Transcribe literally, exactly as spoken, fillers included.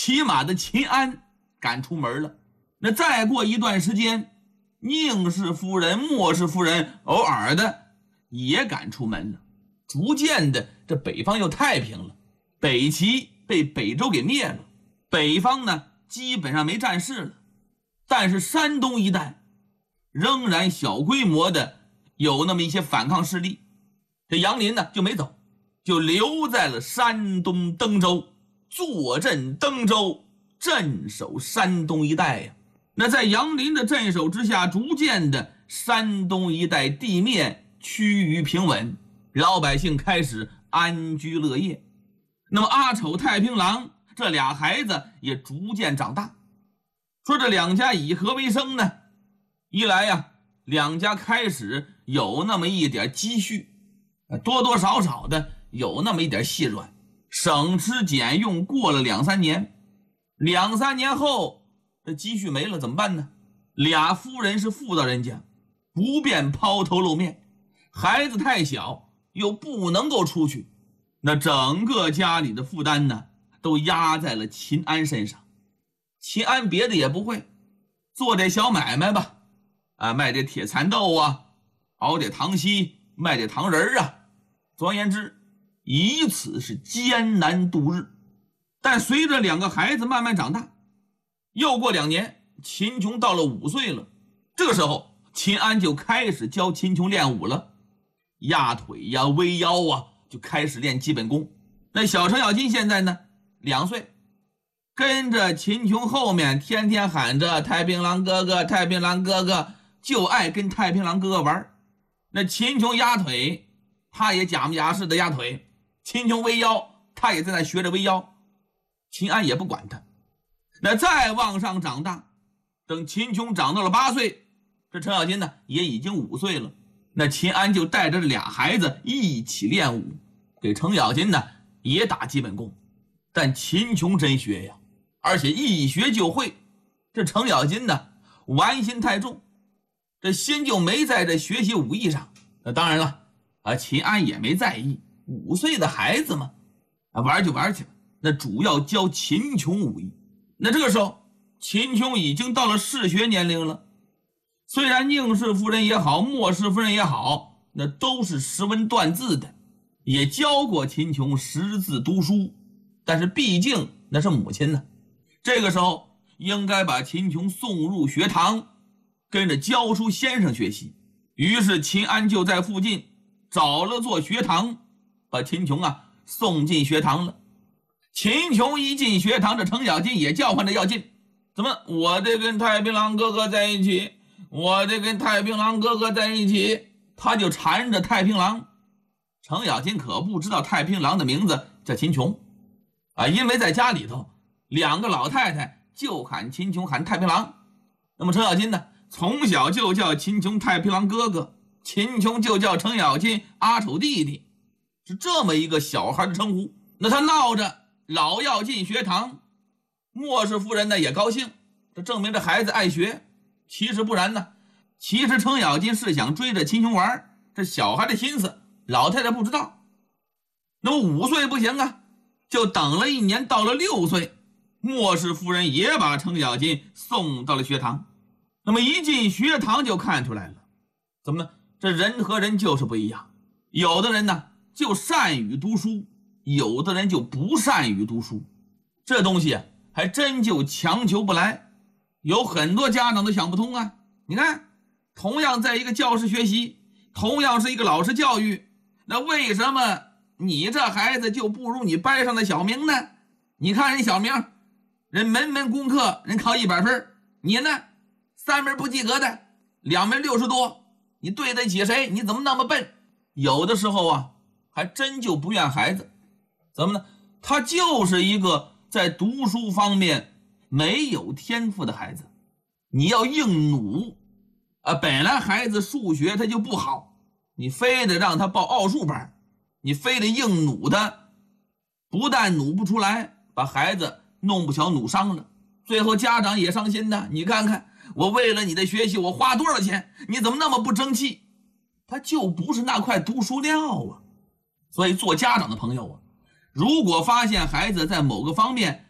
骑马的秦安赶出门了。那再过一段时间，宁氏夫人、莫氏夫人偶尔的也赶出门了。逐渐的，这北方又太平了，北齐被北周给灭了，北方呢基本上没战事了。但是山东一带仍然小规模的有那么一些反抗势力，这杨林呢就没走，就留在了山东登州，坐镇登州，镇守山东一带呀。那在杨林的镇守之下，逐渐的山东一带地面趋于平稳，老百姓开始安居乐业。那么阿丑、太平郎这俩孩子也逐渐长大。说这两家以何为生呢？一来呀，两家开始有那么一点积蓄，多多少少的有那么一点细软，省吃俭用过了两三年。两三年后这积蓄没了怎么办呢？俩夫人是妇道人家，不便抛头露面，孩子太小又不能够出去，那整个家里的负担呢都压在了秦安身上。秦安别的也不会，做点小买卖吧，啊，卖点铁蚕豆啊，熬点糖稀，卖点糖人啊。总而言之，以此是艰难度日。但随着两个孩子慢慢长大，又过两年，秦琼到了五岁了。这个时候，秦安就开始教秦琼练武了，压腿呀、微腰啊，就开始练基本功。那小程咬金现在呢，两岁。跟着秦琼后面天天喊着太平郎哥哥，太平郎哥哥，就爱跟太平郎哥哥玩。那秦琼压腿，他也假模假式的压腿；秦琼微腰，他也在那学着微腰。秦安也不管他。那再往上长大，等秦琼长到了八岁，这程咬金呢也已经五岁了。那秦安就带着这俩孩子一起练武，给程咬金呢也打基本功。但秦琼真学呀，而且一学就会。这程咬金呢玩心太重，这心就没在这学习武艺上。那当然了啊，秦安也没在意，五岁的孩子嘛，啊，玩就玩去了。那主要教秦琼武艺。那这个时候秦琼已经到了适学年龄了。虽然宁氏夫人也好，莫氏夫人也好，那都是识文断字的，也教过秦琼识字读书，但是毕竟那是母亲呢，这个时候应该把秦琼送入学堂，跟着教书先生学习。于是秦安就在附近找了座学堂，把秦琼啊送进学堂了。秦琼一进学堂，这程咬金也叫唤着要进。怎么我得跟太平郎哥哥在一起，我得跟太平郎哥哥在一起，他就缠着太平郎。程咬金可不知道太平郎的名字叫秦琼啊，因为在家里头两个老太太就喊秦琼喊太平郎。那么程咬金呢从小就叫秦琼太平郎哥哥，秦琼就叫程咬金阿丑弟弟，是这么一个小孩的称呼。那他闹着老要进学堂，莫氏夫人呢也高兴，这证明这孩子爱学。其实不然呢，其实程咬金是想追着秦琼玩，这小孩的心思老太太不知道。那么五岁不行啊，就等了一年，到了六岁，莫氏夫人也把程咬金送到了学堂。那么一进学堂就看出来了，怎么呢？这人和人就是不一样，有的人呢就善于读书，有的人就不善于读书。这东西还真就强求不来，有很多家长都想不通啊。你看，同样在一个教室学习，同样是一个老师教育，那为什么你这孩子就不如你班上的小明呢？你看人小明，人门门功课人考一百分，你呢三门不及格的，两门六十多，你对得起谁？你怎么那么笨？有的时候啊还真就不怨孩子，怎么呢？他就是一个在读书方面没有天赋的孩子，你要硬努啊，本来孩子数学他就不好，你非得让他报奥数班，你非得硬努他，不但努不出来，把孩子弄不巧努伤了，最后家长也伤心的。你看看我为了你的学习我花多少钱，你怎么那么不争气？他就不是那块读书料啊。所以做家长的朋友啊，如果发现孩子在某个方面